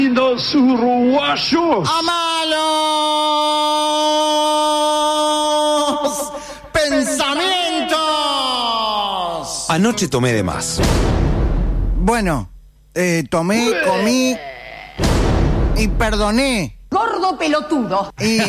Los uruguayos. ¡A malos pensamientos! Anoche tomé de más. Bueno, tomé, comí y perdoné. Gordo pelotudo. Y